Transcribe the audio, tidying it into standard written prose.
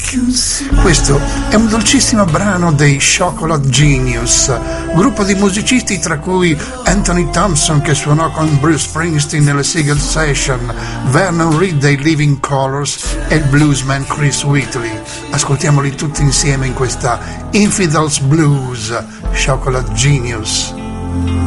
Questo è un dolcissimo brano dei Chocolate Genius, gruppo di musicisti tra cui Anthony Thompson che suonò con Bruce Springsteen nelle Seagull Session, Vernon Reid dei Living Colours e il bluesman Chris Whitley. Ascoltiamoli tutti insieme in questa Infidels Blues, Chocolate Genius.